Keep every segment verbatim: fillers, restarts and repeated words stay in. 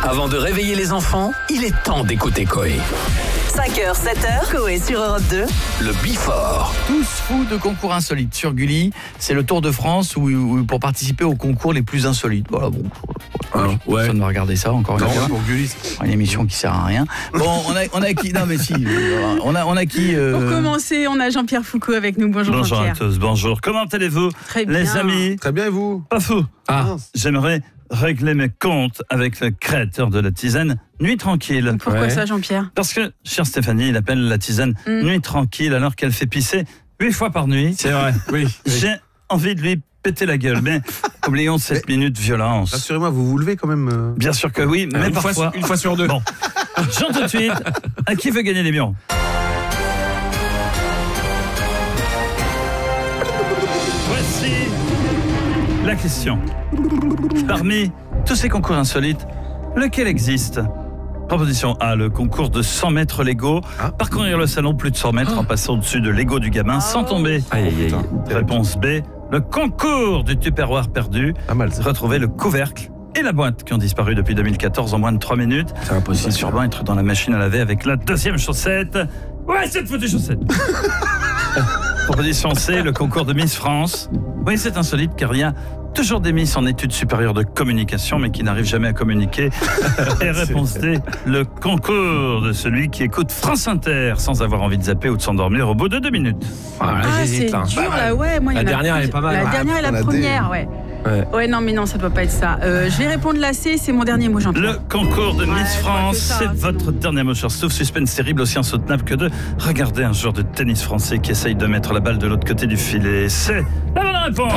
Avant de réveiller les enfants, il est temps d'écouter Coé. cinq heures, sept heures, Coé sur Europe deux. Le Before. Tous fous de concours insolites sur Gulli. C'est le Tour de France où, où, pour participer aux concours les plus insolites. Voilà, bon. Ah, ouais. Personne ne va regarder ça encore une Non, fois. pour Gulli. Une émission qui sert à rien. Bon, on a, on a qui? Non, mais si. On a, on a qui euh... Pour commencer, on a Jean-Pierre Foucault avec nous. Bonjour, Bonjour à Jean-Pierre. tous, bonjour. Comment allez-vous, Très bien. les amis? Très bien, et vous? Pas fou. Ah. J'aimerais régler mes comptes avec le créateur de la tisane Nuit Tranquille. Pourquoi Ouais. ça, Jean-Pierre? Parce que, chère Stéphanie, il appelle la tisane Mm. Nuit Tranquille alors qu'elle fait pisser huit fois par nuit. C'est vrai, oui. J'ai envie de lui péter la gueule, mais oublions cette minute violence. Rassurez-moi, vous vous levez quand même euh... Bien sûr que oui, mais une, parfois... fois, une fois sur deux. Bon, Jean tout de suite, à qui veut gagner les millions? Voici la question. Parmi tous ces concours insolites, lequel existe? Proposition A, le concours de cent mètres Lego. Ah. Parcourir le salon plus de cent mètres en passant au-dessus de Lego du gamin sans tomber. Aïe, aïe, aïe. Réponse B, le concours du tupperware perdu. Pas mal, ça. Retrouver le couvercle et la boîte qui ont disparu depuis deux mille quatorze en moins de trois minutes. C'est impossible. Sûrement être dans la machine à laver avec la deuxième chaussette. Ouais, cette foutue chaussette. Proposition C, le concours de Miss France. Oui, c'est insolite car il y a toujours des Miss en études supérieures de communication mais qui n'arrivent jamais à communiquer. Et réponse D, le concours de celui qui écoute France Inter sans avoir envie de zapper ou de s'endormir au bout de deux minutes. Ah, là, Ah, c'est j'hésite, là. dur, là, ouais. Moi, il y La en a dernière, plus. elle est pas mal. La Ah, dernière et la on a des- première, ouais. Ouais. Ouais, non, mais non, ça doit pas être ça. Euh, je vais répondre la C, c'est mon dernier mot, Jean-Pierre. Le concours de Ouais, Miss je vois France, que ça, c'est sinon. votre dernier mot, cher Stouff. Suspense terrible, aussi insoutenable que de regarder un joueur de tennis français qui essaye de mettre la balle de l'autre côté du filet. C'est la bonne réponse.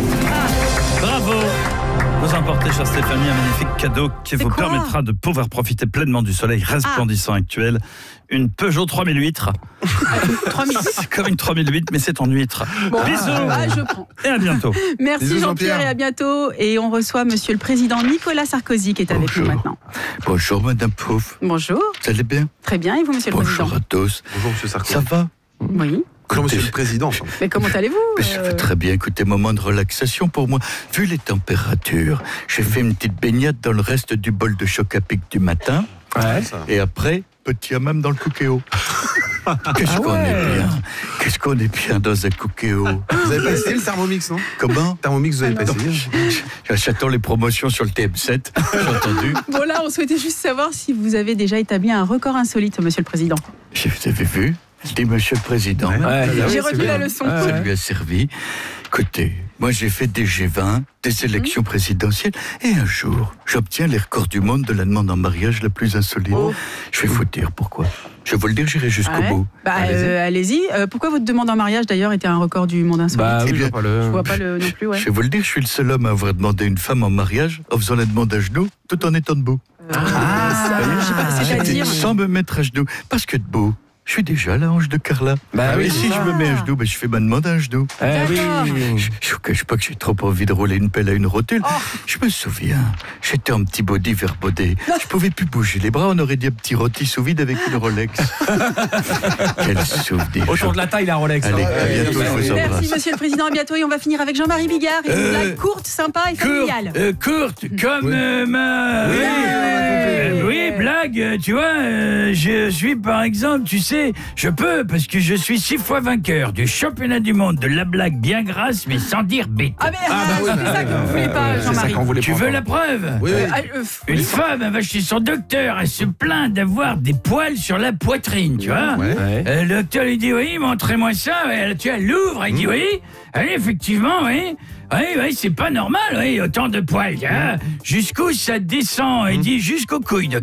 Bravo. Vous emportez, chère Stéphanie, un magnifique cadeau qui C'est vous quoi permettra de pouvoir profiter pleinement du soleil resplendissant actuel. Une Peugeot trois mille huit. trois minutes. C'est comme une trois mille huit, mais c'est en huître. Bon, Bisous ah, je prends. et à bientôt. Merci Bisous, Jean-Pierre Jean-Pierre. et à bientôt. Et on reçoit Monsieur le Président Nicolas Sarkozy qui est avec Bonjour. nous maintenant. Bonjour Madame Pouf, Bonjour. vous allez bien? Très bien, et vous, Monsieur le Bonjour Président? à tous. Bonjour, monsieur Sarkozy. Ça va? Oui. Bonjour, monsieur Écoutez, le président. Mais comment allez-vous? mais ça euh, va très bien, écoutez, moment de relaxation pour moi. Vu les températures, j'ai fait une petite baignade dans le reste du bol de choc à pic du matin, Ouais. Ça. et après, petit hammam dans le cookéo. Qu'est-ce Ah qu'on ouais. est bien, qu'est-ce qu'on est bien dans un cookéo. Vous avez pas essayé le Thermomix, non? Comment? Thermomix, vous avez pas Non, essayé? J'attends les promotions sur le T M sept, j'ai entendu. Bon, là, on souhaitait juste savoir si vous avez déjà établi un record insolite, Monsieur le Président. Je vous avez vu? Je dis Monsieur le Président. Ouais. J'ai retenu la leçon. Ça lui a servi. Écoutez, moi j'ai fait des G vingt, des élections présidentielles, et un jour, j'obtiens les records du monde de la demande en mariage la plus insolite. Oh. Je vais vous dire pourquoi. Je vais vous le dire, j'irai jusqu'au Ah ouais bout. Bah, euh, allez-y. Euh, pourquoi votre demande en mariage, d'ailleurs, était un record du monde insolite? Bah Eh oui, bien, je vois pas le... Je vois pas le non plus, ouais. Je vais vous le dire, je suis le seul homme à avoir demandé une femme en mariage en faisant la demande à genoux, tout en étant debout. Ah, je sais pas, c'est-à-dire. Sans me mettre à genoux. Parce que debout, je suis déjà la hanche de Carla. Bah et oui, si c'est je me mets à genoux, ben, je fais ma demande à genoux. Eh oui, D'accord. oui, oui. Je je vous cache pas que j'ai trop envie de rouler une pelle à une rotule. Oh. Je me souviens, j'étais en petit body verbodé. Je pouvais plus bouger les bras, on aurait dit un petit rôti sous vide avec une Rolex. Quel souvenir. Autour de la taille, la Rolex. Allez, hein. à bientôt, je vous Merci, embrasse. Monsieur le Président. À bientôt. Et on va finir avec Jean-Marie Bigard. Et une Euh, blague courte, sympa et familiale. euh, courte, comme euh, ma... Oui, oui, on a compris. Euh, oui, blague, euh, tu vois, euh, je suis par exemple, tu sais, je peux, parce que je suis six fois vainqueur du championnat du monde de la blague bien grasse, mais sans dire bête. Ah, mais Ah, bah oui, c'est ça que vous voulez pas, C'est ça Jean-Marie. qu'on voulait Tu pas veux entendre. la preuve? Oui, oui. Ah, euh, Une femme, elle va chez son docteur, elle se plaint d'avoir des poils sur la poitrine, tu vois. Ouais. Euh, le docteur lui dit, oui, montrez-moi ça. Et elle, tu vois, elle l'ouvre, elle dit, oui, oui, effectivement, oui. Oui, oui, c'est pas normal, oui, autant de poils. Hein. Jusqu'où ça descend? Il dit jusqu'aux couilles, docteur.